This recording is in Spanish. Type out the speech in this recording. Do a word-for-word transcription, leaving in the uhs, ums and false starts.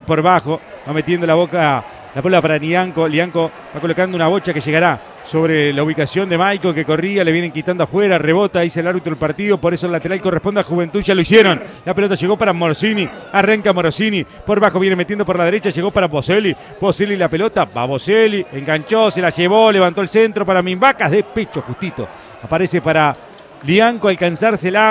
por bajo, va metiendo la boca, la bola para Lianco. Lianco va colocando una bocha que llegará sobre la ubicación de Maico, que corría, le vienen quitando afuera, rebota, dice el árbitro del partido, por eso el lateral corresponde a Juventud, ya lo hicieron. La pelota llegó para Morosini, arranca Morosini, por bajo viene metiendo por la derecha, llegó para Boselli, Boselli la pelota, va Boselli, enganchó, se la llevó, levantó el centro para Mimbacas, de pecho justito, aparece para Lianco alcanzársela.